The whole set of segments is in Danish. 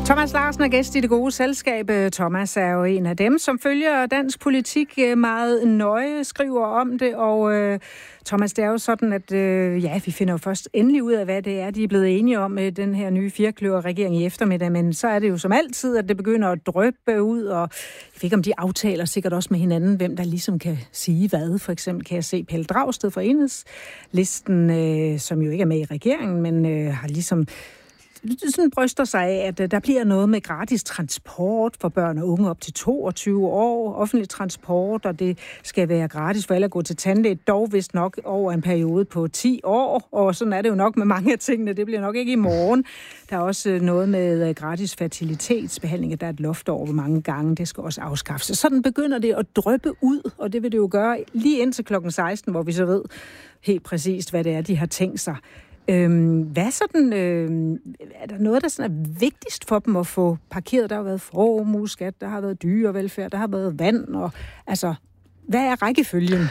Thomas Larsen er gæst i Det Gode Selskab. Thomas er jo en af dem, som følger dansk politik meget nøje, skriver om det, og Thomas, det er jo sådan, at vi finder jo først endelig ud af, hvad det er, de er blevet enige om med den her nye firkløverregering i eftermiddag, men så er det jo som altid, at det begynder at dryppe ud, og jeg ved ikke, om de aftaler sikkert også med hinanden, hvem der ligesom kan sige hvad. For eksempel kan jeg se Pelle Dragsted fra Enhedslisten, som jo ikke er med i regeringen, men har ligesom sådan bryster sig af, at der bliver noget med gratis transport for børn og unge op til 22 år, offentlig transport, og det skal være gratis for alle at gå til tandlæge, dog vist nok over en periode på 10 år, og sådan er det jo nok med mange af tingene, det bliver nok ikke i morgen. Der er også noget med gratis fertilitetsbehandling, at der er et loft over, hvor mange gange det skal også afskaffes. Sådan begynder det at dryppe ud, og det vil det jo gøre lige indtil klokken 16, hvor vi så ved helt præcist, hvad det er, de har tænkt sig. Hvad sådan, er der noget, der sådan er vigtigst for dem at få parkeret? Der har været formueskat, der har været dyrevelfærd, der har været vand, og altså, hvad er rækkefølgen?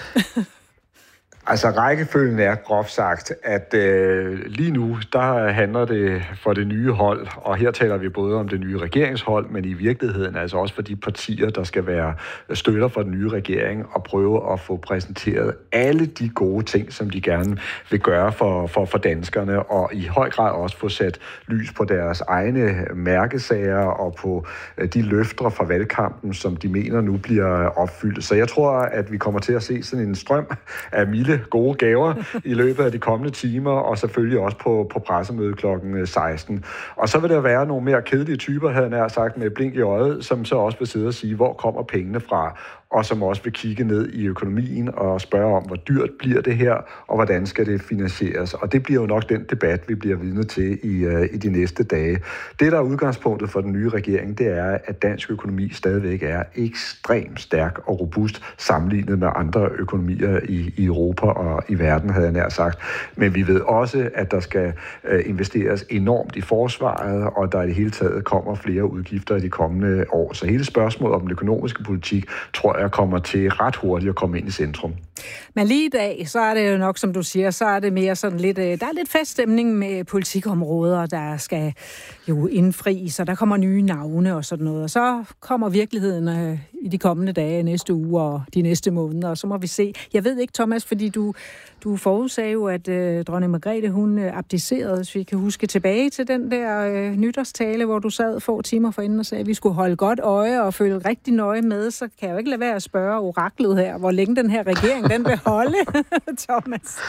Altså rækkefølgen er groft sagt, at lige nu, der handler det for det nye hold, og her taler vi både om det nye regeringshold, men i virkeligheden altså også for de partier, der skal være støtter for den nye regering, og prøve at få præsenteret alle de gode ting, som de gerne vil gøre for danskerne, og i høj grad også få sat lys på deres egne mærkesager og på de løfter fra valgkampen, som de mener nu bliver opfyldt. Så jeg tror, at vi kommer til at se sådan en strøm af milde gode gaver i løbet af de kommende timer, og selvfølgelig også på pressemødet klokken 16. Og så vil der være nogle mere kedelige typer, havde jeg nær sagt, med blink i øjet, som så også vil sidde og sige, hvor kommer pengene fra, og som også vil kigge ned i økonomien og spørge om, hvor dyrt bliver det her, og hvordan skal det finansieres. Og det bliver jo nok den debat, vi bliver vidne til i de næste dage. Det, der er udgangspunktet for den nye regering, det er, at dansk økonomi stadigvæk er ekstremt stærk og robust sammenlignet med andre økonomier i Europa og i verden, havde jeg nær sagt. Men vi ved også, at der skal investeres enormt i forsvaret, og der i det hele taget kommer flere udgifter i de kommende år. Så hele spørgsmålet om den økonomiske politik, tror jeg kommer til ret hurtigt at komme ind i centrum. Men lige i dag, så er det jo nok, som du siger, så er det mere sådan lidt, der er lidt feststemning med politikområder, der skal jo indfries, og der kommer nye navne og sådan noget. Og så kommer virkeligheden i de kommende dage, næste uge og de næste måneder, og så må vi se. Jeg ved ikke, Thomas, fordi du forudsagde jo, at dronning Margrethe, hun abdicerede, hvis vi kan huske tilbage til den der nytårstale, hvor du sad få timer forinden og sagde, at vi skulle holde godt øje og følge rigtig nøje med, så kan jeg jo ikke lade være at spørge oraklet her, hvor længe den her regering, den vil holde, Thomas.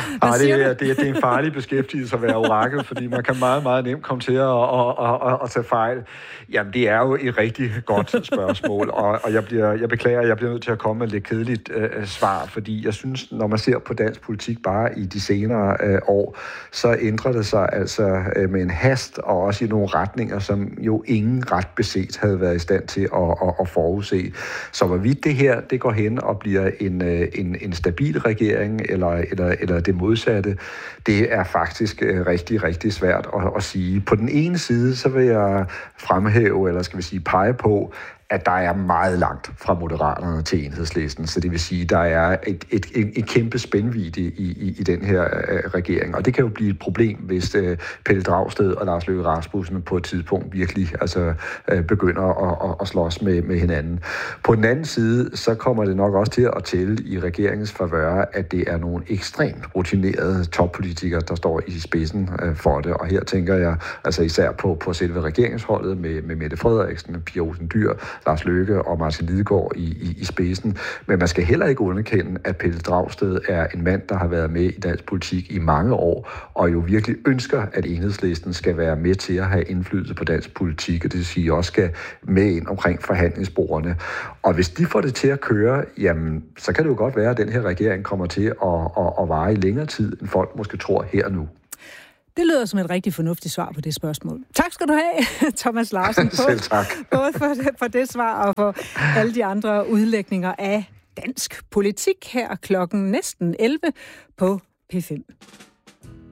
Det er en farlig beskæftigelse at være orakel, fordi man kan meget, meget nemt komme til at tage fejl. Jamen, det er jo et rigtig godt spørgsmål, og jeg beklager, at jeg bliver nødt til at komme med et lidt kedeligt svar, fordi jeg synes, når man ser på dansk politik bare i de senere år, så ændrer det sig altså med en hast, og også i nogle retninger, som jo ingen ret beset havde været i stand til at forudse. Så hvorvidt det her, det går hen og bliver en stabil regering, eller det modsatte, det er faktisk rigtig, rigtig svært at sige. På den ene side, så vil jeg fremhæve, eller skal vi sige pege på, at der er meget langt fra Moderaterne til Enhedslisten. Så det vil sige, at der er et kæmpe spændvidde i den her regering. Og det kan jo blive et problem, hvis Pelle Dragsted og Lars Løkke Rasmussen på et tidspunkt virkelig begynder at slås med hinanden. På den anden side, så kommer det nok også til at tælle i regeringens favør, at det er nogle ekstremt rutinerede toppolitikere, der står i spidsen for det. Og her tænker jeg altså især på selve regeringsholdet med Mette Frederiksen, Pia Olsen Dyhr, Lars Løkke og Martin Lidegaard i spidsen. Men man skal heller ikke underkende, at Pelle Dragsted er en mand, der har været med i dansk politik i mange år, og jo virkelig ønsker, at Enhedslisten skal være med til at have indflydelse på dansk politik, og det vil sige også skal med ind omkring forhandlingsbordene. Og hvis de får det til at køre, jamen, så kan det jo godt være, at den her regering kommer til at vare i længere tid, end folk måske tror her nu. Det lyder som et rigtig fornuftigt svar på det spørgsmål. Tak skal du have, Thomas Larsen. Selv tak. Både for det svar og for alle de andre udlægninger af dansk politik her klokken næsten 11 på P5.